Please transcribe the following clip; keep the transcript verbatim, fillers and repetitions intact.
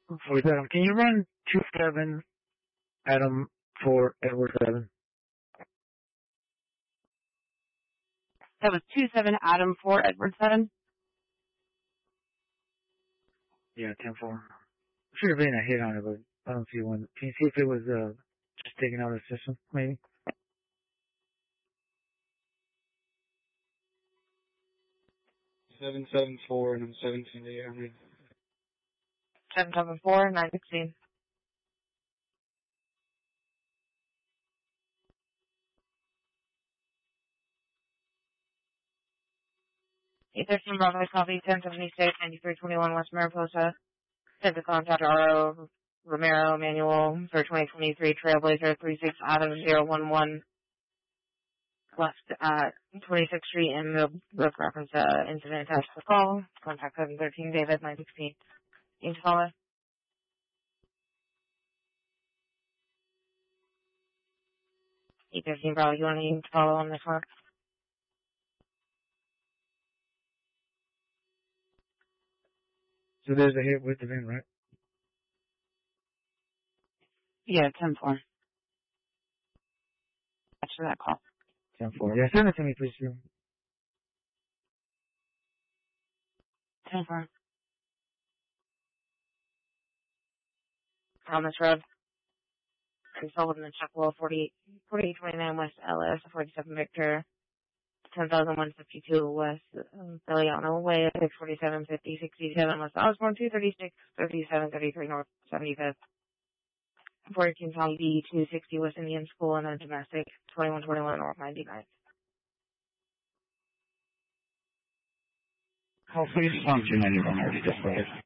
forty-seven. Can you run two seven, Adam four, Edward seven? That was two seven, Adam four, Edward seven? Yeah, ten four. Should have been a hit on it, but I don't see one. Can you see if it was uh, just taken out of the system, maybe? seven seven four and I'm seventeen to you. I mean. seven seven four, nine sixteen. eight thirteen Broadway copy, ten seventy-six, ninety-three twenty-one West Mariposa. Sent to contact R O Romero Manual for twenty twenty-three Trailblazer three six Adam zero one one West at twenty-sixth Street and the book reference uh, incident attached to the call. Contact seven thirteen David nine sixteen. Need to follow? eight thirteen Bravo, you want to need to follow on this one? So there's a hit with the VIN, right? Yeah, ten four. After that call. ten four. Yeah, send it to me, please, too. ten four. Thomas Road. And Sullivan and Chuckwell, forty-eight twenty-nine West L S, forty-seven Victor, ten thousand one hundred fifty-two West um, Belliano Way, six forty-seven fifty sixty-seven West Osborne, two thirty-six thirty-seven thirty-three North seventy-fifth, fourteen County B, two sixty West Indian School, and then domestic, twenty-one twenty-one North ninety-ninth. Call please function anyone already displayed.